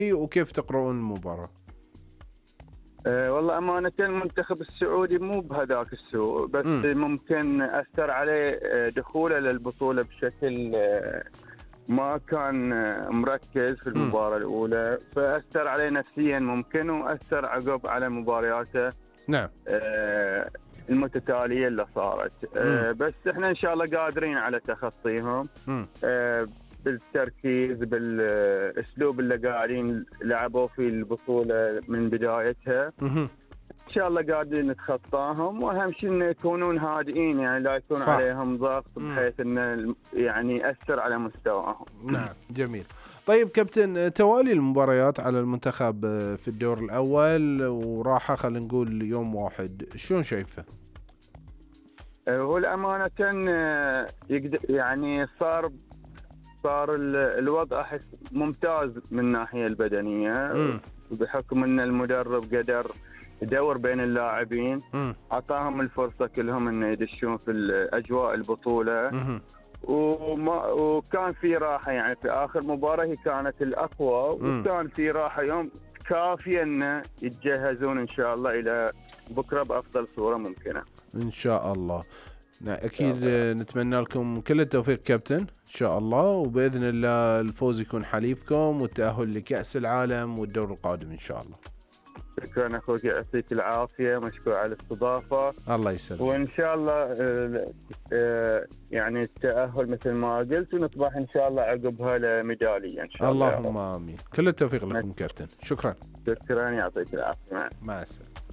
وكيف تقرؤون المباراة؟ والله أمانة المنتخب السعودي مو بهذاك السوء، بس ممكن أثر عليه دخوله للبطولة بشكل ما كان مركز في المباراة الأولى، فأثر عليه نفسيا ممكن، وأثر عقب على مبارياته نعم. المتتالية اللي صارت. بس احنا إن شاء الله قادرين على تخطيهم بالتركيز، بالأسلوب اللي قاعدين لعبوا في البطولة من بدايتها. إن شاء الله قاعدين نتخطاهم، وأهم شيء إنه يكونون هادئين، يعني لا يكون عليهم ضغط بحيث إنه يعني يأثر على مستواهم. نعم جميل. طيب كابتن، توالي المباريات على المنتخب في الدور الأول وراحة خلينا نقول يوم واحد، شلون شايفه؟ هو الأمانة يعني صار الوضع أحس ممتاز من الناحية البدنية، بحكم أن المدرب قدر يدور بين اللاعبين، أعطاهم الفرصة كلهم أن يدشون في أجواء البطولة. وكان في راحة، يعني في آخر مباراة هي كانت الأقوى، وكان في راحة يوم كافية أن يتجهزون إن شاء الله إلى بكرة بأفضل صورة ممكنة إن شاء الله. أكيد نتمنى لكم كل التوفيق كابتن إن شاء الله، وبإذن الله الفوز يكون حليفكم والتأهل لكأس العالم والدور القادم إن شاء الله. شكرا أخوك، يعطيك العافية، مشكور على الاستضافة. الله يسلمك. وإن شاء الله يعني التأهل مثل ما قلت، ونطمح إن شاء الله عقبها لميدالية إن شاء الله. اللهم آمين. كل التوفيق لكم كابتن. شكرا. شكرا، يعطيك العافية. مع السلامة.